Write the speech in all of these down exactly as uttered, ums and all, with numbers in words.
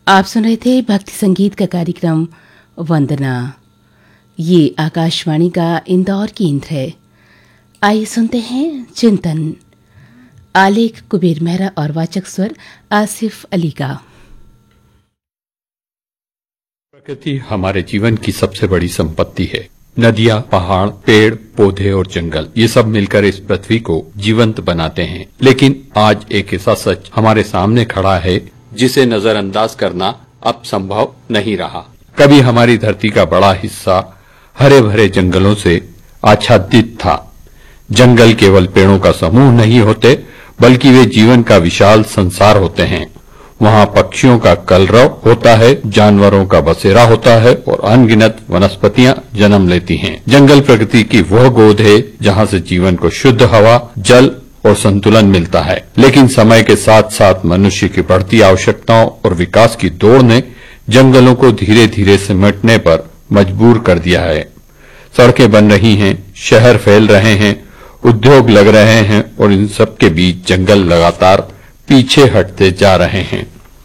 आप सुन रहे थे भक्ति संगीत का कार्यक्रम वंदना। ये आकाशवाणी का इंदौर केंद्र है। आइए सुनते हैं चिंतन। आलेख कुबेर मेहरा और वाचक स्वर आसिफ अली का। प्रकृति हमारे जीवन की सबसे बड़ी संपत्ति है। नदियाँ, पहाड़, पेड़, पौधे और जंगल, ये सब मिलकर इस पृथ्वी को जीवंत बनाते हैं। लेकिन आज एक ऐसा सच हमारे सामने खड़ा है जिसे नजरअंदाज करना अब संभव नहीं रहा। कभी हमारी धरती का बड़ा हिस्सा हरे भरे जंगलों से आच्छादित था। जंगल केवल पेड़ों का समूह नहीं होते, बल्कि वे जीवन का विशाल संसार होते हैं। वहाँ पक्षियों का कलरव होता है, जानवरों का बसेरा होता है और अनगिनत वनस्पतियां जन्म लेती हैं। जंगल प्रकृति की वह गोद है जहाँ से जीवन को शुद्ध हवा, जल और संतुलन मिलता है। लेकिन समय के साथ साथ मनुष्य की बढ़ती आवश्यकताओं और विकास की दौड़ ने जंगलों को धीरे धीरे सिमटने पर मजबूर कर दिया है। सड़कें बन रही हैं, शहर फैल रहे हैं, उद्योग लग रहे हैं और इन सब के बीच जंगल लगातार पीछे हटते जा रहे हैं।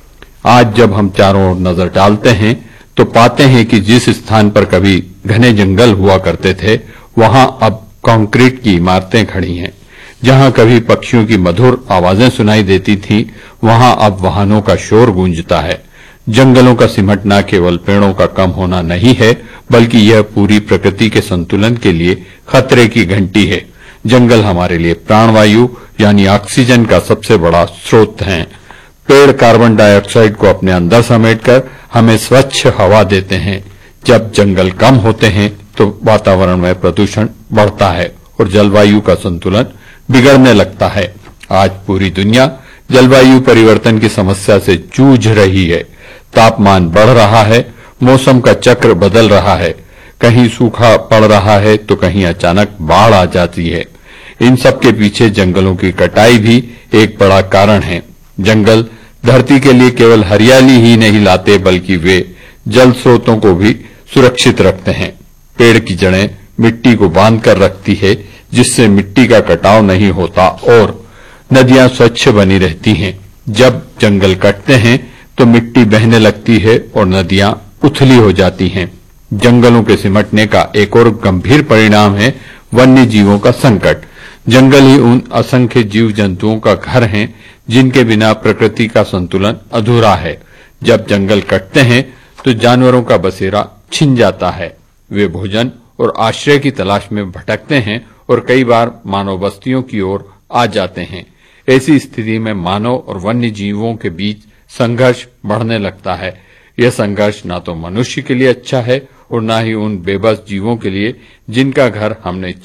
आज जब हम चारों ओर नजर डालते हैं तो पाते हैं कि जिस स्थान पर कभी घने जंगल हुआ करते थे, वहां अब कंक्रीट की इमारतें खड़ी हैं। जहां कभी पक्षियों की मधुर आवाजें सुनाई देती थीं, वहां अब वाहनों का शोर गूंजता है। जंगलों का सिमटना केवल पेड़ों का कम होना नहीं है, बल्कि यह पूरी प्रकृति के संतुलन के लिए खतरे की घंटी है। जंगल हमारे लिए प्राणवायु यानी ऑक्सीजन का सबसे बड़ा स्रोत है। पेड़ कार्बन डाइऑक्साइड को अपने अंदर समेटकर हमें स्वच्छ हवा देते हैं। जब जंगल कम होते हैं तो वातावरण में प्रदूषण बढ़ता है और जलवायु का संतुलन बिगड़ने लगता है। आज पूरी दुनिया जलवायु परिवर्तन की समस्या से जूझ रही है। तापमान बढ़ रहा है, मौसम का चक्र बदल रहा है, कहीं सूखा पड़ रहा है तो कहीं अचानक बाढ़ आ जाती है। इन सब के पीछे जंगलों की कटाई भी एक बड़ा कारण है। जंगल धरती के लिए केवल हरियाली ही नहीं लाते, बल्कि वे जल स्रोतों को भी सुरक्षित रखते हैं। पेड़ की जड़ें मिट्टी को बांध कर रखती है, जिससे मिट्टी का कटाव नहीं होता और नदियां स्वच्छ बनी रहती हैं। जब जंगल कटते हैं तो मिट्टी बहने लगती है और नदियां उथली हो जाती हैं। जंगलों के सिमटने का एक और गंभीर परिणाम है वन्य जीवों का संकट। जंगल ही उन असंख्य जीव जंतुओं का घर हैं जिनके बिना प्रकृति का संतुलन अधूरा है। जब जंगल कटते हैं तो जानवरों का बसेरा छिन जाता है। वे भोजन और आश्रय की तलाश में भटकते हैं और कई बार मानव बस्तियों की ओर आ जाते हैं। ऐसी स्थिति में मानव और वन्य जीवों के बीच संघर्ष बढ़ने लगता है। यह संघर्ष न तो मनुष्य के लिए अच्छा है और न ही उन बेबस जीवों के लिए जिनका घर हमने